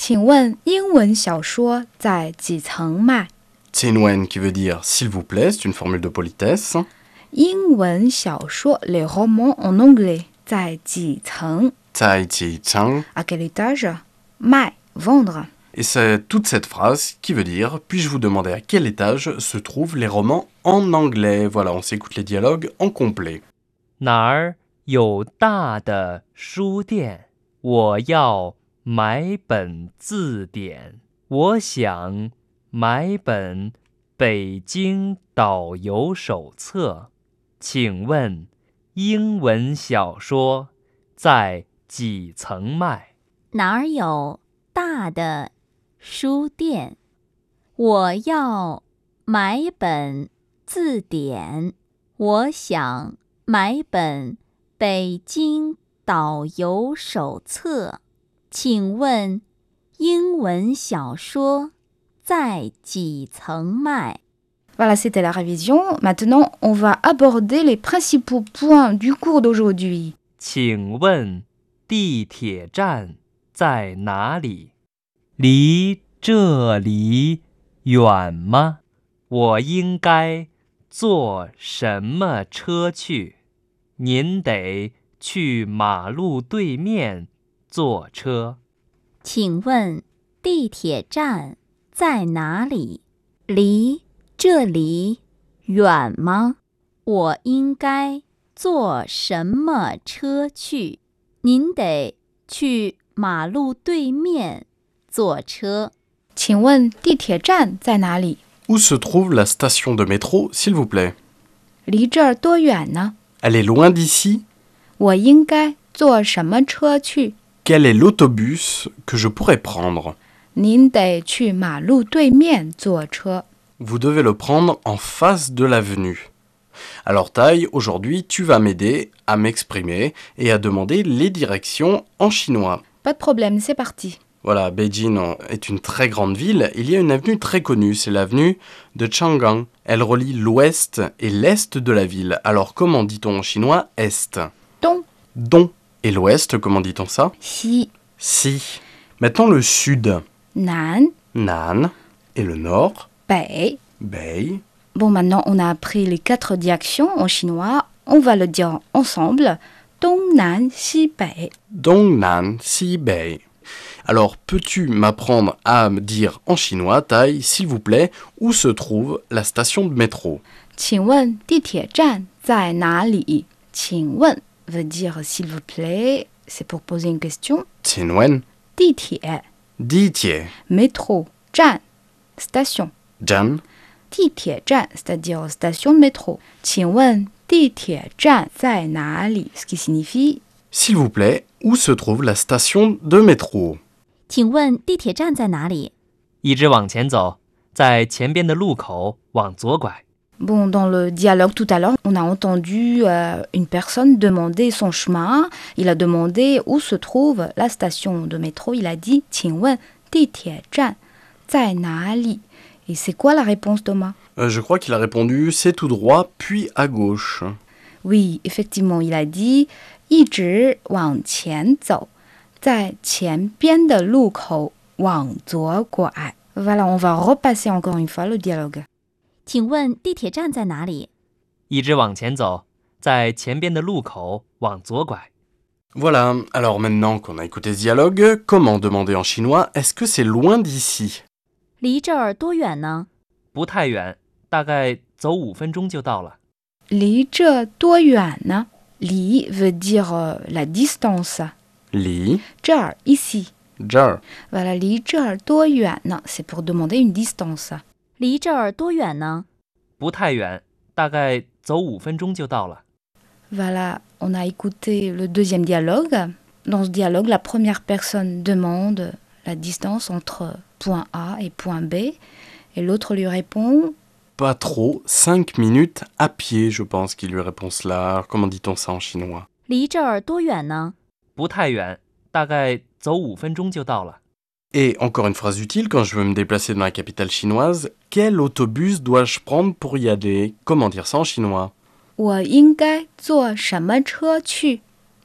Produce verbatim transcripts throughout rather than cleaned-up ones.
请问英文小说在几层卖？ Tianwen qui veut dire s'il vous plaît, c'est une formule de politesse. 英文小说 les romans en anglais 在几层 Tai ti chang. À quel étage? 卖 vendre. Et c'est toute cette phrase qui veut dire puis-je vous demander à quel étage se trouvent les romans en anglais. Voilà, on s'écoute les dialogues en complet. 哪儿有大的书店？我要买本字典。我想买本北京导游手册。请问英文小说在几层卖？ 哪儿有大的书店？我要买本字典。我想买本北京导游手册。请问英文小说在几层卖？ Voilà, c'était la révision. Maintenant, on va aborder les principaux points du cours d'aujourd'hui. 请问地铁站在哪里？离这里远吗？我应该坐什么车去？您得去马路对面坐车。 请问地铁站在哪里？离这里远吗？我应该坐什么车去？您得去马路对面坐车。 请问地铁站在哪里？ Où se trouve la station de métro, s'il vous plaît? 离这儿多远呢？ Elle est loin d'ici? 我应该坐什么车去？ Quel est l'autobus que je pourrais prendre? 您得去马路对面坐车。 Vous devez le prendre en face de l'avenue. Alors Tai, aujourd'hui, tu vas m'aider à m'exprimer et à demander les directions en chinois. Pas de problème, c'est parti. Voilà, Beijing est une très grande ville. Il y a une avenue très connue, c'est l'avenue de Chang'an. Elle relie l'ouest et l'est de la ville. Alors comment dit-on en chinois est? Dong. Dong. Et l'ouest, comment dit-on ça? Si. Si. Maintenant le sud. Nan. Nan. Et le nord? Bei. Bei. Bon, maintenant, on a appris les quatre directions en chinois. On va le dire ensemble. Dong, Nan, Si, Bei. Dong, Nan, Si, Bei. Alors, peux-tu m'apprendre à me dire en chinois, Tai, s'il vous plaît, où se trouve la station de métro? 请问地铁站在哪里？请问 veut dire s'il vous plaît, c'est pour poser une question. Tianwen. 地铁 Ditie. métro 站 station. Jan. 地铁站 c'est-à-dire station de métro. 请问地铁站在哪里？ Ce qui signifie S'il vous plaît, où se trouve la station de métro? 请问地铁站在哪里？ 一直往前走，在前边的路口往左拐。 Bon, dans le dialogue tout à l'heure, on a entendu euh, une personne demander son chemin. Il a demandé où se trouve la station de métro. Il a dit 请问地铁站在哪里? Et c'est quoi la réponse, Thomas? Euh, je crois qu'il a répondu c'est tout droit, puis à gauche. Oui, effectivement, il a dit 一直往前走，在前边的路口往左拐。Voilà, on va repasser encore une fois le dialogue. 请问地铁站在哪里？ 一直往前走，在前边的路口往左拐。 Voilà, alors maintenant qu'on a écouté ce dialogue, comment demander en chinois est-ce que c'est loin d'ici? 离这儿多远呢？ 不太远，大概走五分钟就到了。 离这多远呢？离 veut dire euh, la distance. Li. 这儿 ici. Jar. Voilà, 离这儿多远呢 c'est pour demander une distance. 离这儿多远呢？ 不太远，大概走五分钟就到了。 Voilà, on a écouté le deuxième dialogue. Dans ce dialogue, la première personne demande la distance entre point A et point B. Et l'autre lui répond Pas trop, cinq minutes à pied, je pense qu'il lui répond cela. Alors, comment dit-on ça en chinois? 离这儿多远呢？ 不太远，大概走五分钟就到了。 Et encore une phrase utile, quand je veux me déplacer dans la capitale chinoise, quel autobus dois-je prendre pour y aller? Comment dire ça en chinois? 我应该坐什么车去?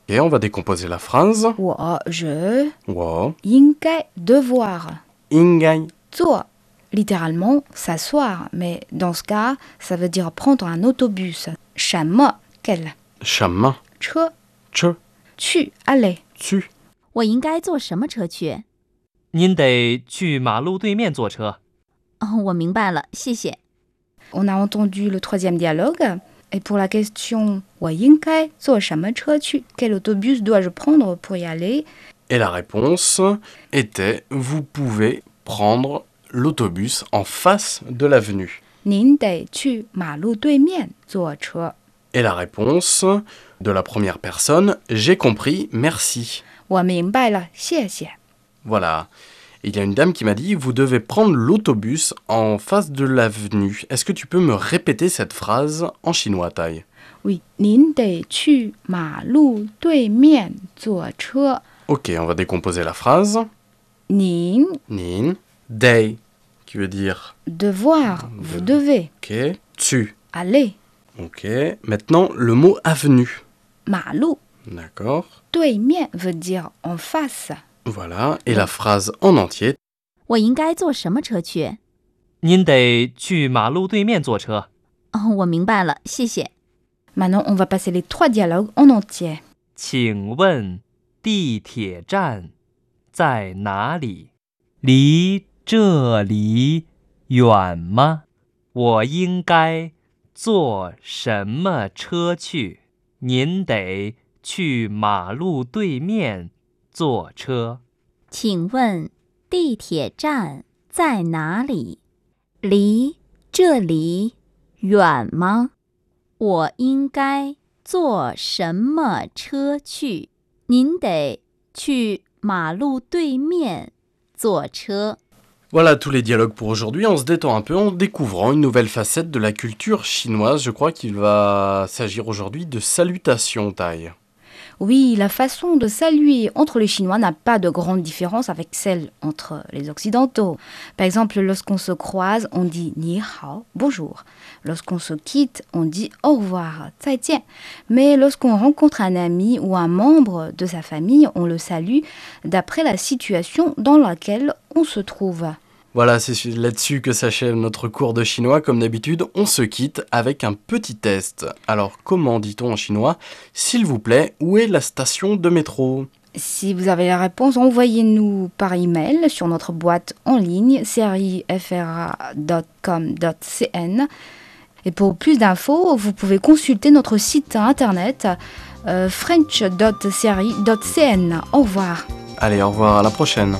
Et on va décomposer la phrase. 我 je 我应该 devoir 应该做 littéralement s'asseoir, mais dans ce cas, ça veut dire prendre un autobus. 什么 quel 什么车车去 aller 去我应该坐什么车去？ 您得去马路对面坐车。 哦，我明白了，谢谢。 On a entendu le troisième dialogue. Et pour la question 我应该坐什么车去 quel autobus dois-je prendre pour y aller? Et la réponse était vous pouvez prendre l'autobus en face de l'avenue. 您得去马路对面坐车。 Et la réponse de la première personne, j'ai compris, merci. 我明白了，谢谢。 Voilà. Il y a une dame qui m'a dit, vous devez prendre l'autobus en face de l'avenue. Est-ce que tu peux me répéter cette phrase en chinois, Tai? Oui, 您得去马路对面坐车。 Ok, on va décomposer la phrase. 您 Nin, dei, qui veut dire devoir, vous devez ok, tu. aller. Ok, maintenant le mot avenue. 马路 D'accord. 对面 veut dire en face. Voilà, et la phrase en entier. 我应该坐什么车去？ 您得去马路对面坐车。 哦，我明白了，谢谢。 Maintenant, on va passer les trois dialogues en entier. 请问地铁站在哪里？离这里远吗？我应该坐什么车去？您得去马路对面坐车。 请问地铁站在哪里？离这里远吗？我应该坐什么车去？您得去马路对面坐车。 Voilà tous les dialogues pour aujourd'hui. On se détend un peu en découvrant une nouvelle facette de la culture chinoise. Je crois qu'il va s'agir aujourd'hui de salutations, Tai. Oui, la façon de saluer entre les Chinois n'a pas de grande différence avec celle entre les Occidentaux. Par exemple, lorsqu'on se croise, on dit ni hao, bonjour. Lorsqu'on se quitte, on dit au revoir, 再见. Mais lorsqu'on rencontre un ami ou un membre de sa famille, on le salue d'après la situation dans laquelle on se trouve. Voilà, c'est là-dessus que s'achève notre cours de chinois. Comme d'habitude, on se quitte avec un petit test. Alors, comment dit-on en chinois « S'il vous plaît, où est la station de métro ?» Si vous avez la réponse, envoyez-nous par email sur notre boîte en ligne série f r a point com point c n. Et pour plus d'infos, vous pouvez consulter notre site internet euh, french point serie point c n. Au revoir. Allez, au revoir, à la prochaine.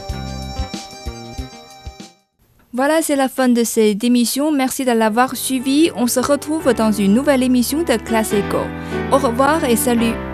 Voilà, c'est la fin de cette émission. Merci de l'avoir suivi. On se retrouve dans une nouvelle émission de Classe Eco. Au revoir et salut.